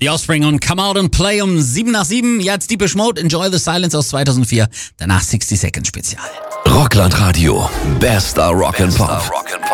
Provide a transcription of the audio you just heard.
The Offspring und Come Out and Play um 7 nach 7. Jetzt Deepish Mode, Enjoy the Silence aus 2004. Danach 60 Second Spezial. Rockland Radio. Bester Rock'n'Pop.